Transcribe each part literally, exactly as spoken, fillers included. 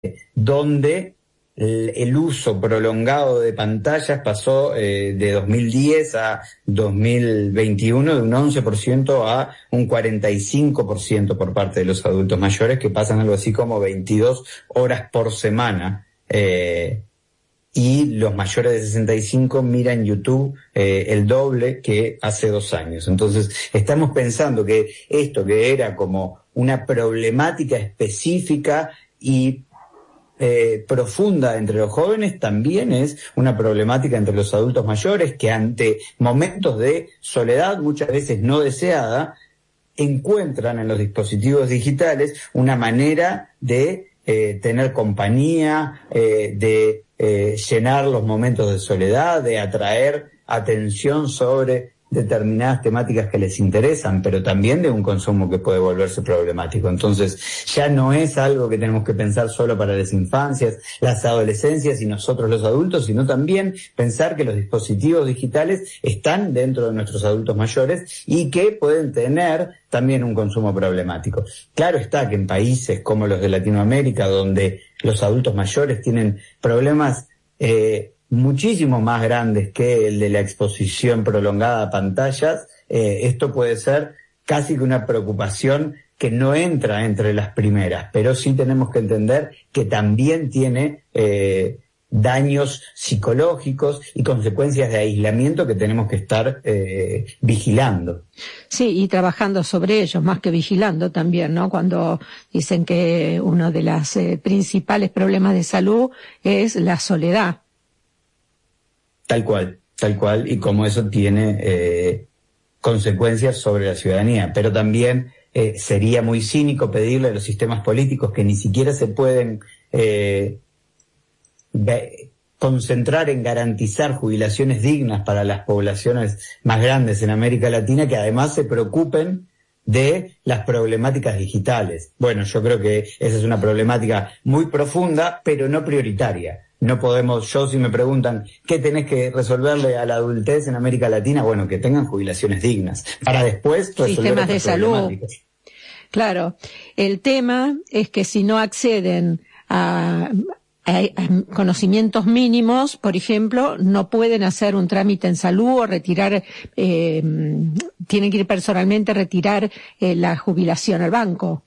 donde el, el uso prolongado de pantallas pasó eh, de dos mil diez a dos mil veintiuno de un once por ciento a un cuarenta y cinco por ciento por parte de los adultos mayores, que pasan algo así como veintidós horas por semana. Eh, y los mayores de sesenta y cinco miran YouTube eh, el doble que hace dos años. Entonces, estamos pensando que esto que era como una problemática específica y eh, profunda entre los jóvenes, también es una problemática entre los adultos mayores, que ante momentos de soledad, muchas veces no deseada, encuentran en los dispositivos digitales una manera de eh, tener compañía, eh, de Eh, llenar los momentos de soledad, de atraer atención sobre determinadas temáticas que les interesan, pero también de un consumo que puede volverse problemático. Entonces, ya no es algo que tenemos que pensar solo para las infancias, las adolescencias y nosotros los adultos, sino también pensar que los dispositivos digitales están dentro de nuestros adultos mayores y que pueden tener también un consumo problemático. Claro está que en países como los de Latinoamérica, donde los adultos mayores tienen problemas eh, muchísimo más grandes que el de la exposición prolongada a pantallas, eh, esto puede ser casi que una preocupación que no entra entre las primeras, pero sí tenemos que entender que también tiene eh, daños psicológicos y consecuencias de aislamiento que tenemos que estar eh, vigilando. Sí, y trabajando sobre ellos, más que vigilando también, ¿no? Cuando dicen que uno de los eh, principales problemas de salud es la soledad. Tal cual, tal cual, y como eso tiene eh, consecuencias sobre la ciudadanía. Pero también eh, sería muy cínico pedirle a los sistemas políticos que ni siquiera se pueden eh, concentrar en garantizar jubilaciones dignas para las poblaciones más grandes en América Latina, que además se preocupen de las problemáticas digitales. Bueno, yo creo que esa es una problemática muy profunda, pero no prioritaria. No podemos, yo si me preguntan qué tenés que resolverle a la adultez en América Latina, bueno, que tengan jubilaciones dignas, para después resolver sistemas de salud. Claro, el tema es que si no acceden a, a, a conocimientos mínimos, por ejemplo, no pueden hacer un trámite en salud o retirar, eh, tienen que ir personalmente a retirar eh, la jubilación al banco.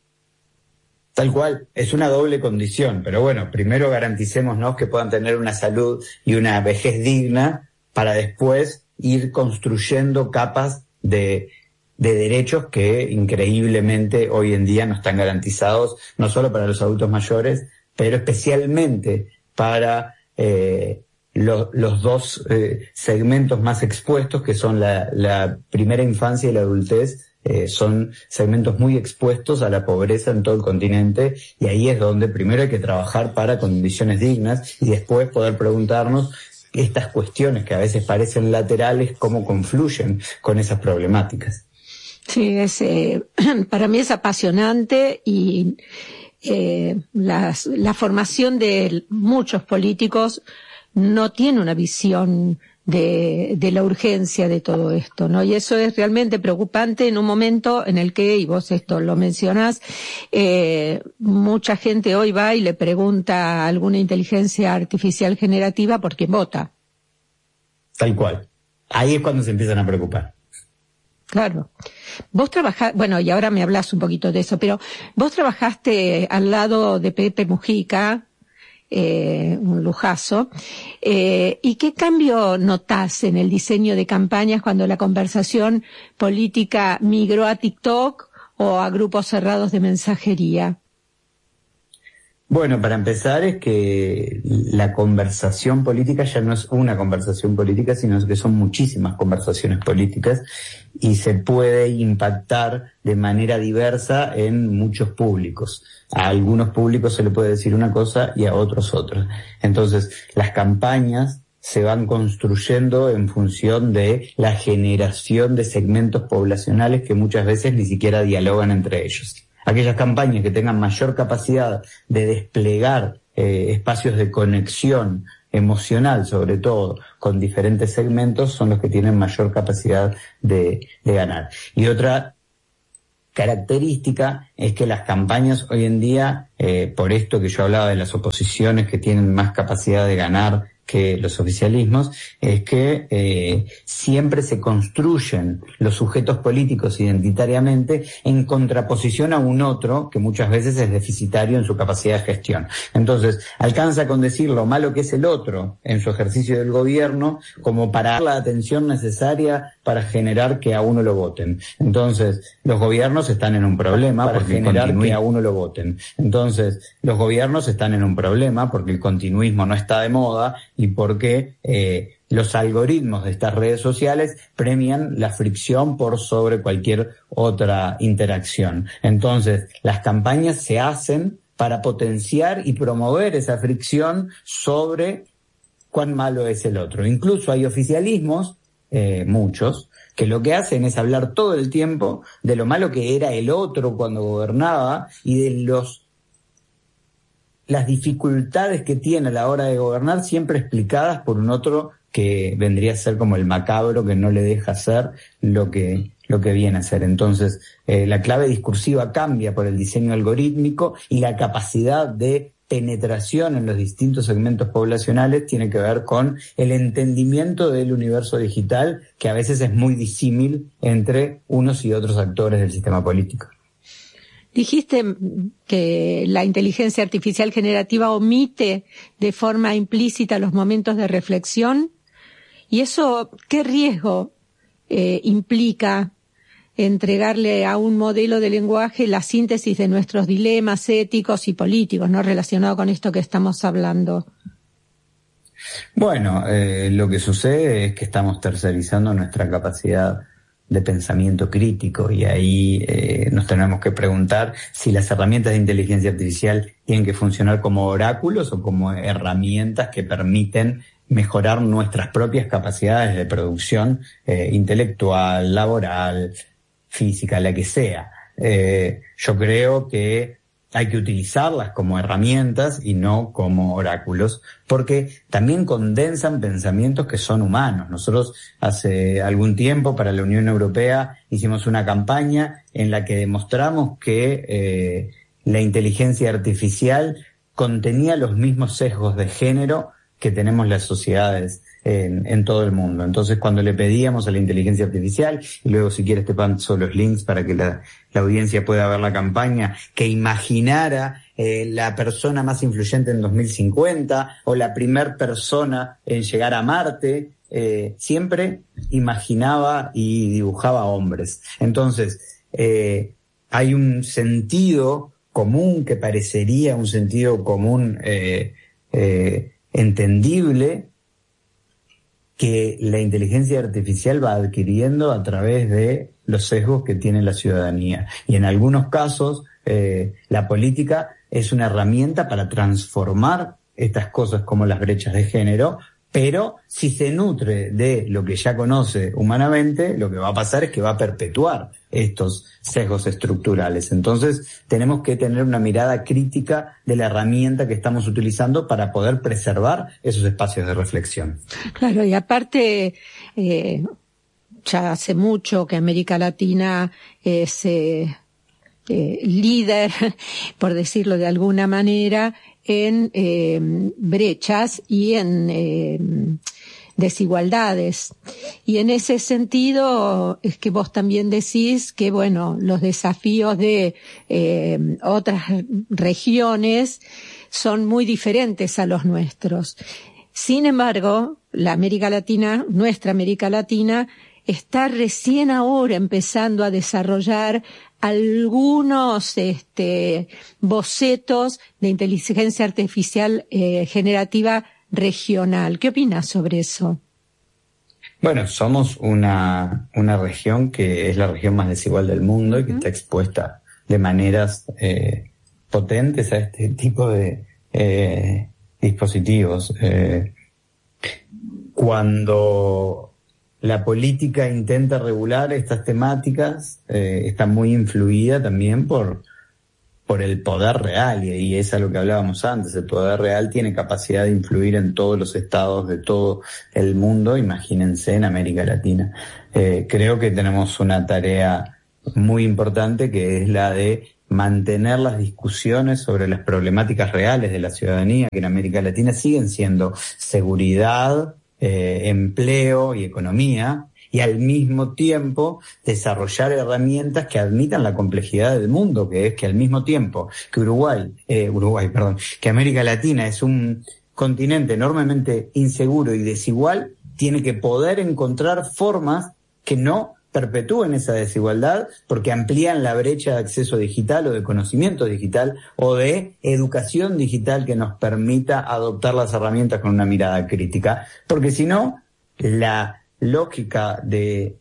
Tal cual, es una doble condición, pero bueno, primero garanticémonos que puedan tener una salud y una vejez digna para después ir construyendo capas de, de derechos que increíblemente hoy en día no están garantizados, no solo para los adultos mayores, pero especialmente para eh, lo, los dos eh, segmentos más expuestos, que son la, la primera infancia y la adultez. Eh, son segmentos muy expuestos a la pobreza en todo el continente, y ahí es donde primero hay que trabajar para condiciones dignas y después poder preguntarnos estas cuestiones que a veces parecen laterales, cómo confluyen con esas problemáticas. Sí, es, eh, para mí es apasionante y eh, las, la formación de muchos políticos no tiene una visión de, de la urgencia de todo esto, ¿no? Y eso es realmente preocupante en un momento en el que, y vos esto lo mencionás, eh, mucha gente hoy va y le pregunta a alguna inteligencia artificial generativa por quién vota. Tal cual. Ahí es cuando se empiezan a preocupar. Claro. Vos trabajás, bueno, y ahora me hablas un poquito de eso, pero vos trabajaste al lado de Pepe Mujica, Eh, un lujazo. Eh, ¿Y qué cambio notás en el diseño de campañas cuando la conversación política migró a TikTok o a grupos cerrados de mensajería? Bueno, para empezar es que la conversación política ya no es una conversación política, sino que son muchísimas conversaciones políticas y se puede impactar de manera diversa en muchos públicos. A algunos públicos se le puede decir una cosa y a otros otra. Entonces, las campañas se van construyendo en función de la generación de segmentos poblacionales que muchas veces ni siquiera dialogan entre ellos. Aquellas campañas que tengan mayor capacidad de desplegar eh, espacios de conexión emocional, sobre todo, con diferentes segmentos, son los que tienen mayor capacidad de, de ganar. Y otra característica es que las campañas hoy en día, eh, por esto que yo hablaba de las oposiciones que tienen más capacidad de ganar que los oficialismos, es que eh, siempre se construyen los sujetos políticos identitariamente en contraposición a un otro que muchas veces es deficitario en su capacidad de gestión. Entonces, alcanza con decir lo malo que es el otro en su ejercicio del gobierno como para dar la atención necesaria para generar que a uno lo voten. Entonces, los gobiernos están en un problema para generar continúe. que a uno lo voten. Entonces, los gobiernos están en un problema porque el continuismo no está de moda y porque eh, los algoritmos de estas redes sociales premian la fricción por sobre cualquier otra interacción. Entonces, las campañas se hacen para potenciar y promover esa fricción sobre cuán malo es el otro. Incluso hay oficialismos, eh, muchos, que lo que hacen es hablar todo el tiempo de lo malo que era el otro cuando gobernaba y de los las dificultades que tiene a la hora de gobernar, siempre explicadas por un otro que vendría a ser como el macabro que no le deja hacer lo que lo que viene a hacer. Entonces, eh, la clave discursiva cambia por el diseño algorítmico y la capacidad de penetración en los distintos segmentos poblacionales tiene que ver con el entendimiento del universo digital, que a veces es muy disímil entre unos y otros actores del sistema político. Dijiste que la inteligencia artificial generativa omite de forma implícita los momentos de reflexión. ¿Y eso qué riesgo eh, implica entregarle a un modelo de lenguaje la síntesis de nuestros dilemas éticos y políticos, no relacionado con esto que estamos hablando? Bueno, eh, lo que sucede es que estamos tercerizando nuestra capacidad de pensamiento crítico y ahí eh, nos tenemos que preguntar si las herramientas de inteligencia artificial tienen que funcionar como oráculos o como herramientas que permiten mejorar nuestras propias capacidades de producción eh, intelectual, laboral, física, la que sea. Eh, yo creo que hay que utilizarlas como herramientas y no como oráculos, porque también condensan pensamientos que son humanos. Nosotros hace algún tiempo para la Unión Europea hicimos una campaña en la que demostramos que eh, la inteligencia artificial contenía los mismos sesgos de género que tenemos las sociedades en, en todo el mundo. Entonces, cuando le pedíamos a la inteligencia artificial, y luego si quieres te paso los links para que la, la audiencia pueda ver la campaña, que imaginara eh, la persona más influyente en dos mil cincuenta o la primer persona en llegar a Marte, eh, siempre imaginaba y dibujaba hombres. Entonces, eh, hay un sentido común que parecería un sentido común eh, eh, entendible que la inteligencia artificial va adquiriendo a través de los sesgos que tiene la ciudadanía. Y en algunos casos, eh, la política es una herramienta para transformar estas cosas como las brechas de género, pero si se nutre de lo que ya conoce humanamente, lo que va a pasar es que va a perpetuar estos sesgos estructurales. Entonces, tenemos que tener una mirada crítica de la herramienta que estamos utilizando para poder preservar esos espacios de reflexión. Claro, y aparte, eh, ya hace mucho que América Latina es eh, eh, líder, por decirlo de alguna manera, en eh, brechas y en eh, desigualdades. Y en ese sentido es que vos también decís que, bueno, los desafíos de eh, otras regiones son muy diferentes a los nuestros. Sin embargo, la América Latina, nuestra América Latina, está recién ahora empezando a desarrollar algunos este, bocetos de inteligencia artificial eh, generativa regional. ¿Qué opinas sobre eso? Bueno, somos una, una región que es la región más desigual del mundo y que ¿Mm? está expuesta de maneras eh, potentes a este tipo de eh, dispositivos. Eh, cuando la política intenta regular estas temáticas, eh, está muy influida también por, por el poder real, y, y es a lo que hablábamos antes. El poder real tiene capacidad de influir en todos los estados de todo el mundo, imagínense en América Latina. Eh, creo que tenemos una tarea muy importante, que es la de mantener las discusiones sobre las problemáticas reales de la ciudadanía, que en América Latina siguen siendo seguridad, eh, empleo y economía, y al mismo tiempo desarrollar herramientas que admitan la complejidad del mundo, que es que al mismo tiempo que Uruguay, eh, Uruguay, perdón, que América Latina es un continente enormemente inseguro y desigual, tiene que poder encontrar formas que no perpetúen esa desigualdad, porque amplían la brecha de acceso digital o de conocimiento digital o de educación digital que nos permita adoptar las herramientas con una mirada crítica. Porque si no, la lógica de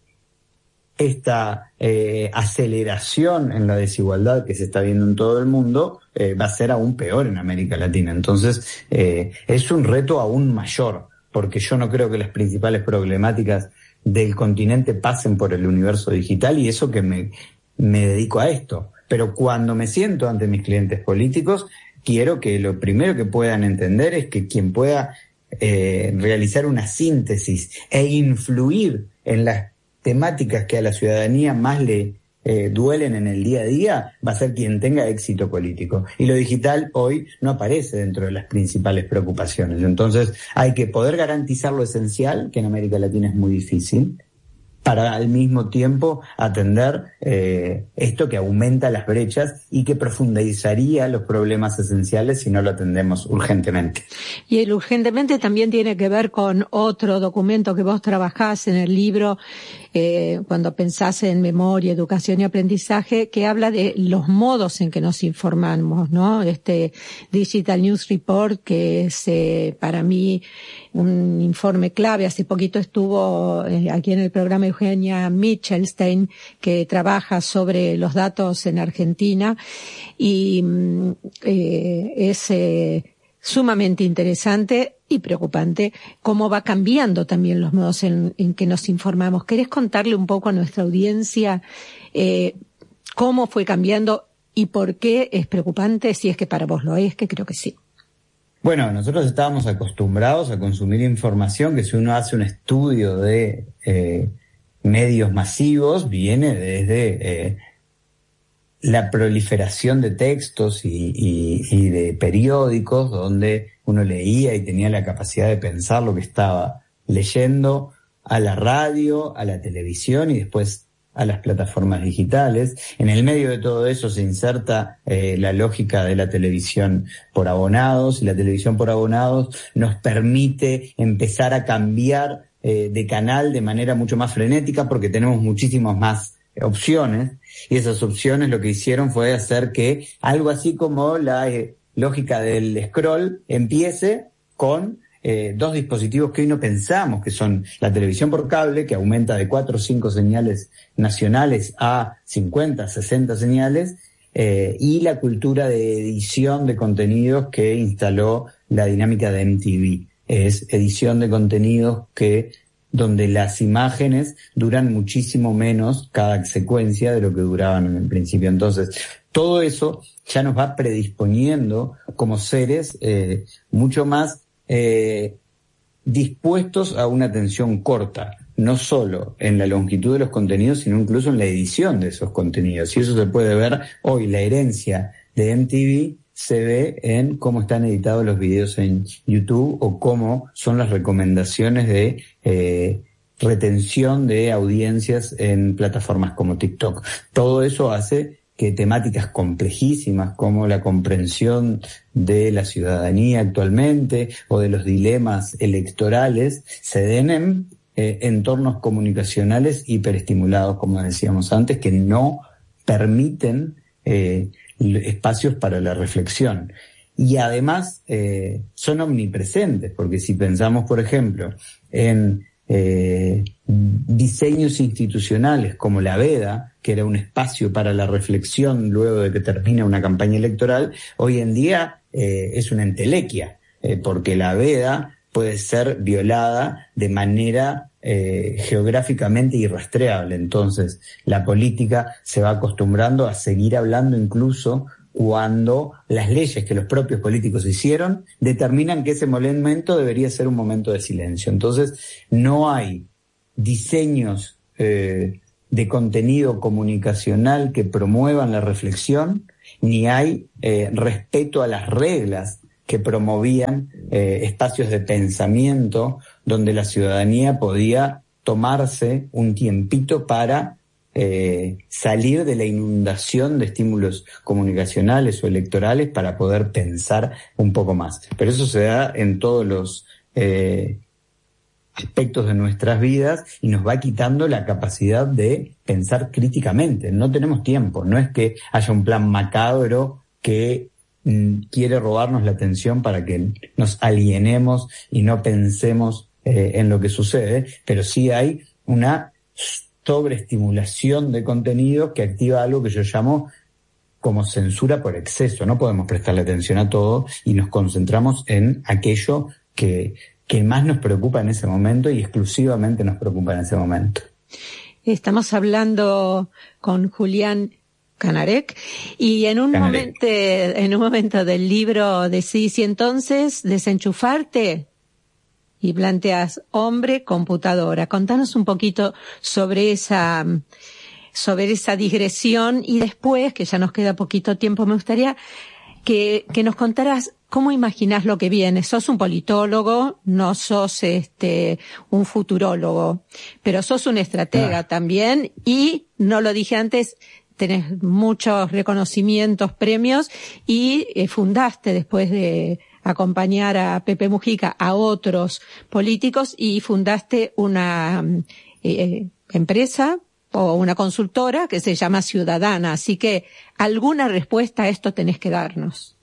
esta eh, aceleración en la desigualdad que se está viendo en todo el mundo eh, va a ser aún peor en América Latina. Entonces, eh, es un reto aún mayor, porque yo no creo que las principales problemáticas del continente pasen por el universo digital, y eso que me, me dedico a esto. Pero cuando me siento ante mis clientes políticos, quiero que lo primero que puedan entender es que quien pueda eh, realizar una síntesis e influir en las temáticas que a la ciudadanía más le eh, duelen en el día a día, va a ser quien tenga éxito político. Y lo digital hoy no aparece dentro de las principales preocupaciones. Entonces hay que poder garantizar lo esencial, que en América Latina es muy difícil, para al mismo tiempo atender eh, esto que aumenta las brechas y que profundizaría los problemas esenciales si no lo atendemos urgentemente. Y el urgentemente también tiene que ver con otro documento que vos trabajás en el libro, eh, cuando pensás en memoria, educación y aprendizaje, que habla de los modos en que nos informamos, ¿no? Este Digital News Report, que es eh, para mí un informe clave. Hace poquito estuvo eh, aquí en el programa Eugenia Michelstein, que trabaja sobre los datos en Argentina, y eh, es eh, sumamente interesante y preocupante cómo va cambiando también los modos en, en que nos informamos. ¿Querés contarle un poco a nuestra audiencia eh, cómo fue cambiando y por qué es preocupante, si es que para vos lo es, que creo que sí? Bueno, nosotros estábamos acostumbrados a consumir información que, si uno hace un estudio de eh, medios masivos, viene desde eh, la proliferación de textos y, y, y de periódicos donde uno leía y tenía la capacidad de pensar lo que estaba leyendo, a la radio, a la televisión y después a las plataformas digitales. En el medio de todo eso se inserta eh, la lógica de la televisión por abonados, y la televisión por abonados nos permite empezar a cambiar eh, de canal de manera mucho más frenética, porque tenemos muchísimas más opciones, y esas opciones lo que hicieron fue hacer que algo así como la eh, lógica del scroll empiece con Eh, dos dispositivos que hoy no pensamos, que son la televisión por cable, que aumenta de cuatro o cinco señales nacionales a cincuenta, sesenta señales, eh, y la cultura de edición de contenidos que instaló la dinámica de M T V. Es edición de contenidos que donde las imágenes duran muchísimo menos cada secuencia de lo que duraban en el principio. Entonces, todo eso ya nos va predisponiendo como seres eh, mucho más Eh, dispuestos a una atención corta, no solo en la longitud de los contenidos, sino incluso en la edición de esos contenidos. Y eso se puede ver hoy. La herencia de M T V se ve en cómo están editados los videos en YouTube o cómo son las recomendaciones de eh, retención de audiencias en plataformas como TikTok. Todo eso hace que temáticas complejísimas como la comprensión de la ciudadanía actualmente o de los dilemas electorales se den en eh, entornos comunicacionales hiperestimulados, como decíamos antes, que no permiten eh, espacios para la reflexión. Y además eh, son omnipresentes, porque si pensamos, por ejemplo, en eh, diseños institucionales como la Veda, que era un espacio para la reflexión luego de que termina una campaña electoral, hoy en día eh, es una entelequia, eh, porque la Veda puede ser violada de manera eh, geográficamente irrastreable. Entonces, la política se va acostumbrando a seguir hablando incluso cuando las leyes que los propios políticos hicieron determinan que ese momento debería ser un momento de silencio. Entonces, no hay diseños eh, de contenido comunicacional que promuevan la reflexión, ni hay eh, respeto a las reglas que promovían eh, espacios de pensamiento donde la ciudadanía podía tomarse un tiempito para eh, salir de la inundación de estímulos comunicacionales o electorales para poder pensar un poco más. Pero eso se da en todos los eh, aspectos de nuestras vidas y nos va quitando la capacidad de pensar críticamente. No tenemos tiempo, no es que haya un plan macabro que mm, quiere robarnos la atención para que nos alienemos y no pensemos eh, en lo que sucede, pero sí hay una sobreestimulación de contenido que activa algo que yo llamo como censura por exceso. No podemos prestarle atención a todo y nos concentramos en aquello que que más nos preocupa en ese momento y exclusivamente nos preocupa en ese momento. Estamos hablando con Julián Canarek y en un Canarek. momento en un momento del libro decís, y entonces desenchufarte y planteas hombre, computadora. Contanos un poquito sobre esa sobre esa digresión y después, que ya nos queda poquito tiempo, me gustaría que que nos contaras ¿cómo imaginás lo que viene? Sos un politólogo, no sos este un futurólogo, pero sos un estratega ah. también y, no lo dije antes, tenés muchos reconocimientos, premios y eh, fundaste después de acompañar a Pepe Mujica a otros políticos y fundaste una eh, empresa o una consultora que se llama Ciudadana. Así que alguna respuesta a esto tenés que darnos.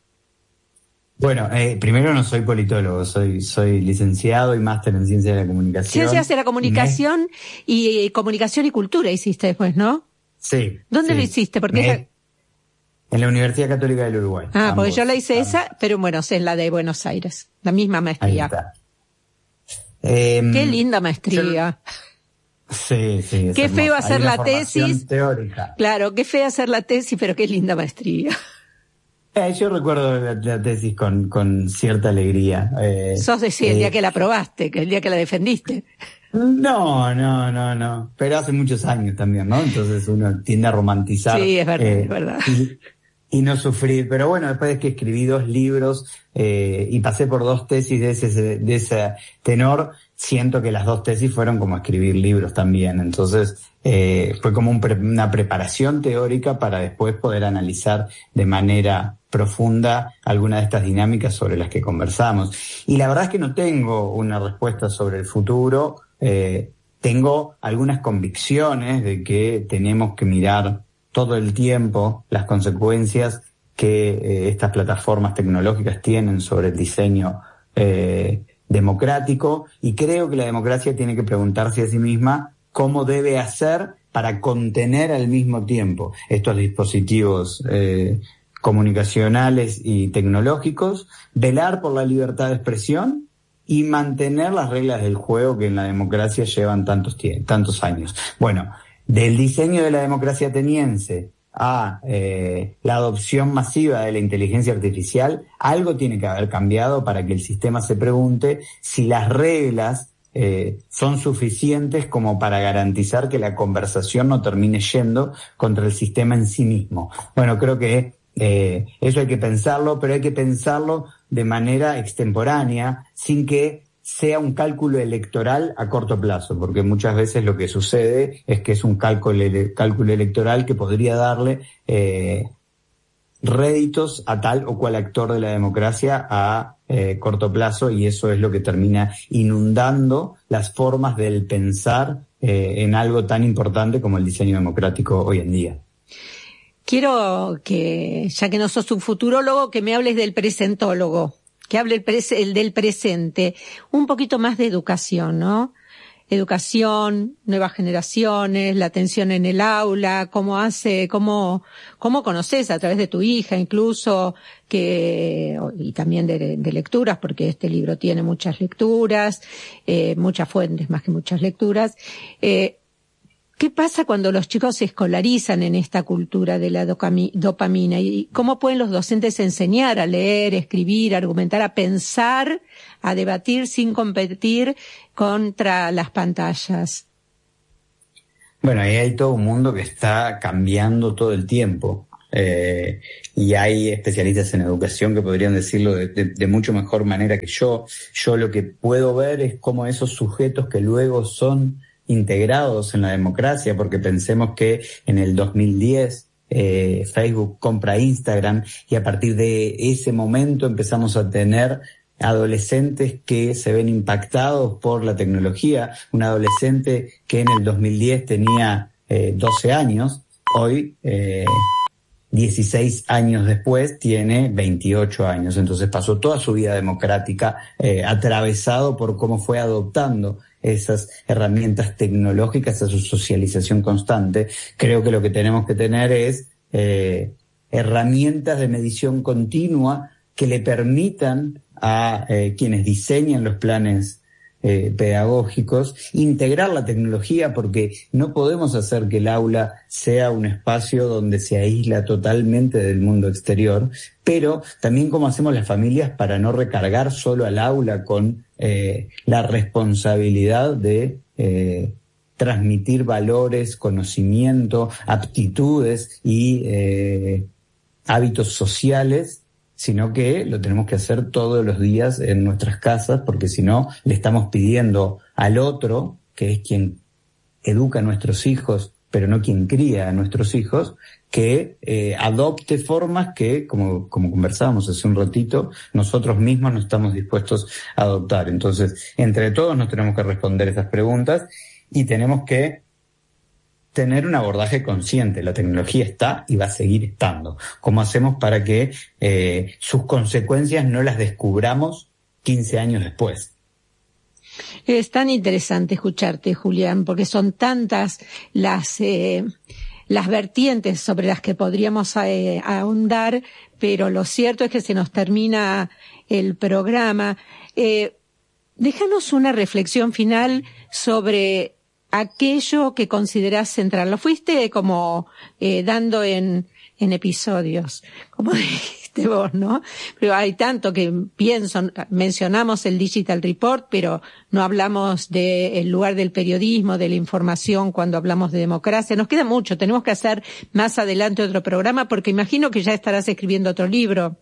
Bueno, eh, primero no soy politólogo, soy soy licenciado y máster en Ciencias de la Comunicación. Ciencias de la Comunicación me... y Comunicación y Cultura hiciste después, ¿no? Sí. ¿Dónde sí. lo hiciste? Porque me... esa... En la Universidad Católica del Uruguay. Ah, ambos, porque yo la hice ambos. esa, pero bueno, es la de Buenos Aires, la misma maestría. Ahí está. Eh, Qué linda maestría. Yo... Sí, sí. Qué feo hacer la tesis. Teórica. Claro, qué feo hacer la tesis, pero qué linda maestría. Eh, yo recuerdo la, la tesis con, con cierta alegría. Eh, Sos decir, el eh, día que la aprobaste, que el día que la defendiste. No, no, no, no. Pero hace muchos años también, ¿no? Entonces uno tiende a romantizar. Sí, es verdad, eh, es verdad. Y, y no sufrir. Pero bueno, después de que escribí dos libros eh, y pasé por dos tesis de ese, de ese tenor, siento que las dos tesis fueron como escribir libros también. Entonces eh, fue como un pre, una preparación teórica para después poder analizar de manera profunda alguna de estas dinámicas sobre las que conversamos. Y la verdad es que no tengo una respuesta sobre el futuro. Eh, tengo algunas convicciones de que tenemos que mirar todo el tiempo las consecuencias que eh, estas plataformas tecnológicas tienen sobre el diseño eh, democrático, y creo que la democracia tiene que preguntarse a sí misma cómo debe hacer para contener al mismo tiempo estos dispositivos eh, comunicacionales y tecnológicos, velar por la libertad de expresión y mantener las reglas del juego que en la democracia llevan tantos, tantos años. Bueno, del diseño de la democracia ateniense a eh, la adopción masiva de la inteligencia artificial, algo tiene que haber cambiado para que el sistema se pregunte si las reglas eh, son suficientes como para garantizar que la conversación no termine yendo contra el sistema en sí mismo. Bueno, creo que eh, eso hay que pensarlo, pero hay que pensarlo de manera extemporánea, sin que sea un cálculo electoral a corto plazo, porque muchas veces lo que sucede es que es un cálculo, cálculo electoral que podría darle eh, réditos a tal o cual actor de la democracia a eh, corto plazo, y eso es lo que termina inundando las formas del pensar eh, en algo tan importante como el diseño democrático hoy en día. Quiero que, ya que no sos un futurólogo, que me hables del presentólogo, que hable el, pres- el del presente, un poquito más de educación, ¿no? Educación, nuevas generaciones, la atención en el aula, cómo hace, cómo, cómo conoces a través de tu hija incluso, que, y también de, de lecturas, porque este libro tiene muchas lecturas, eh, muchas fuentes más que muchas lecturas, eh, ¿qué pasa cuando los chicos se escolarizan en esta cultura de la dopamina? ¿Y cómo pueden los docentes enseñar a leer, escribir, a argumentar, a pensar, a debatir sin competir contra las pantallas? Bueno, ahí hay todo un mundo que está cambiando todo el tiempo. Eh, y hay especialistas en educación que podrían decirlo de, de, de mucho mejor manera que yo. Yo lo que puedo ver es cómo esos sujetos que luego son integrados en la democracia, porque pensemos que en el dos mil diez eh, Facebook compra Instagram y a partir de ese momento empezamos a tener adolescentes que se ven impactados por la tecnología. Un adolescente que en el dos mil diez tenía eh, doce años, hoy eh, dieciséis años después tiene veintiocho años. Entonces pasó toda su vida democrática eh, atravesado por cómo fue adoptando esas herramientas tecnológicas a su socialización constante. Creo que lo que tenemos que tener es eh, herramientas de medición continua que le permitan a eh, quienes diseñan los planes eh, pedagógicos integrar la tecnología, porque no podemos hacer que el aula sea un espacio donde se aísla totalmente del mundo exterior, pero también cómo hacemos las familias para no recargar solo al aula con eh, la responsabilidad de eh, transmitir valores, conocimiento, aptitudes y eh, hábitos sociales, sino que lo tenemos que hacer todos los días en nuestras casas, porque si no le estamos pidiendo al otro, que es quien educa a nuestros hijos, pero no quien cría a nuestros hijos, que eh, adopte formas que, como, como conversábamos hace un ratito, nosotros mismos no estamos dispuestos a adoptar. Entonces, entre todos nos tenemos que responder esas preguntas y tenemos que tener un abordaje consciente. La tecnología está y va a seguir estando. ¿Cómo hacemos para que eh, sus consecuencias no las descubramos quince años después? Es tan interesante escucharte, Julián, porque son tantas las eh, las vertientes sobre las que podríamos eh, ahondar, pero lo cierto es que se nos termina el programa. Eh, déjanos una reflexión final sobre aquello que considerás central. Lo fuiste como eh, dando en, en episodios, como dijiste vos, ¿no? Pero hay tanto que pienso, mencionamos el Digital Report, pero no hablamos del lugar del periodismo, de la información cuando hablamos de democracia. Nos queda mucho, tenemos que hacer más adelante otro programa, porque imagino que ya estarás escribiendo otro libro.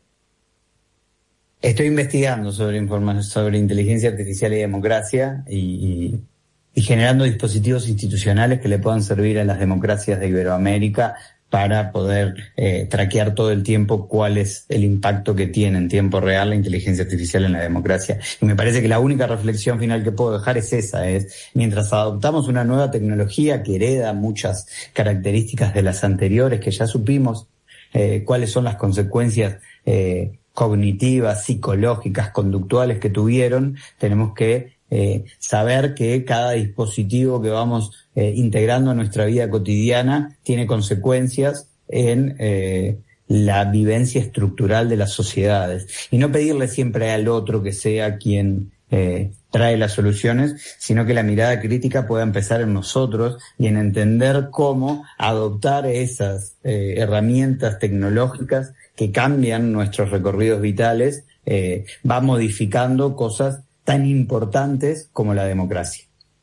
Estoy investigando sobre informa- sobre inteligencia artificial y democracia y, y y generando dispositivos institucionales que le puedan servir a las democracias de Iberoamérica para poder eh, traquear todo el tiempo cuál es el impacto que tiene en tiempo real la inteligencia artificial en la democracia. Y me parece que la única reflexión final que puedo dejar es esa, es mientras adoptamos una nueva tecnología que hereda muchas características de las anteriores, que ya supimos eh, cuáles son las consecuencias eh, cognitivas, psicológicas, conductuales que tuvieron, tenemos que Eh, saber que cada dispositivo que vamos eh, integrando a nuestra vida cotidiana tiene consecuencias en eh, la vivencia estructural de las sociedades. Y no pedirle siempre al otro que sea quien eh, trae las soluciones, sino que la mirada crítica pueda empezar en nosotros y en entender cómo adoptar esas eh, herramientas tecnológicas que cambian nuestros recorridos vitales, eh, va modificando cosas tan importantes como la democracia.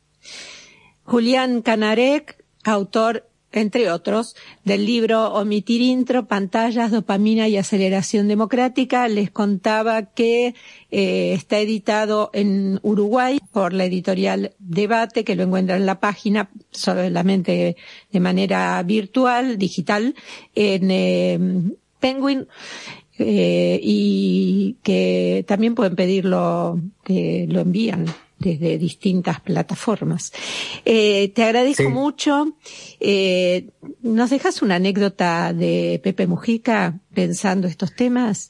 Julián Canarek, autor, entre otros, del libro Omitir Intro, Pantallas, Dopamina y Aceleración Democrática, les contaba que eh, está editado en Uruguay por la editorial Debate, que lo encuentra en la página solamente de manera virtual, digital, en eh, Penguin. Eh, y que también pueden pedirlo, que lo envían desde distintas plataformas. Eh, te agradezco sí. mucho. Eh, ¿Nos dejas una anécdota de Pepe Mujica pensando estos temas?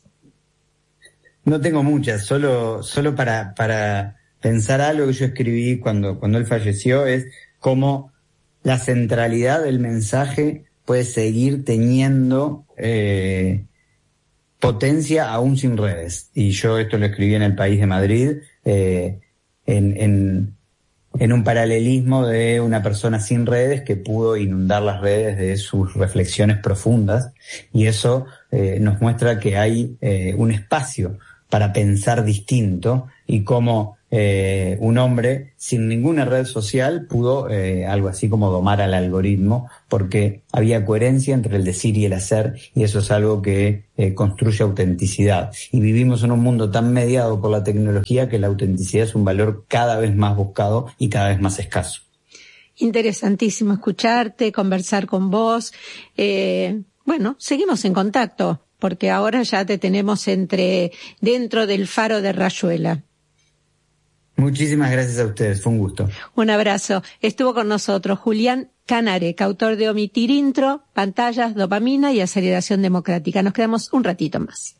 No tengo muchas, solo, solo para, para pensar algo que yo escribí cuando, cuando él falleció, es cómo la centralidad del mensaje puede seguir teniendo, eh, potencia aún sin redes. Y yo esto lo escribí en El País de Madrid, eh, en, en, en un paralelismo de una persona sin redes que pudo inundar las redes de sus reflexiones profundas, y eso eh, nos muestra que hay eh, un espacio para pensar distinto y cómo eh, un hombre sin ninguna red social pudo eh, algo así como domar al algoritmo, porque había coherencia entre el decir y el hacer, y eso es algo que eh, construye autenticidad. Y vivimos en un mundo tan mediado por la tecnología que la autenticidad es un valor cada vez más buscado y cada vez más escaso. Interesantísimo escucharte, conversar con vos. Eh, bueno, seguimos en contacto, porque ahora ya te tenemos entre dentro del Faro de Rayuela. Muchísimas gracias a ustedes, fue un gusto. Un abrazo. Estuvo con nosotros Julián Canarek, autor de Omitir Intro, Pantallas, Dopamina y Aceleración Democrática. Nos quedamos un ratito más.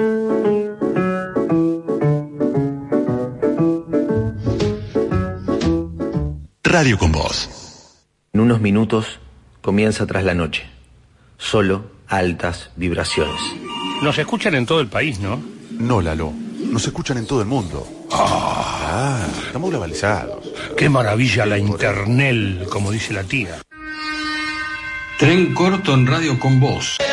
Radio con Vos. En unos minutos comienza Tras la Noche. Solo altas vibraciones. Nos escuchan en todo el país, ¿no? No, Lalo. Nos escuchan en todo el mundo. Ah, ah estamos globalizados. Qué maravilla la internet, como dice la tía. Tren corto en Radio con Vos.